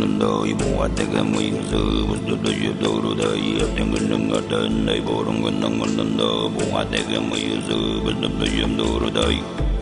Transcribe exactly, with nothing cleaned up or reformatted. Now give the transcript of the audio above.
건너이 모아대가 모여서 벌써도 여도로다이 앞장근능 같은 나이 보는 건능 건넌다 모아대가 모여서 벌써도 염도로다이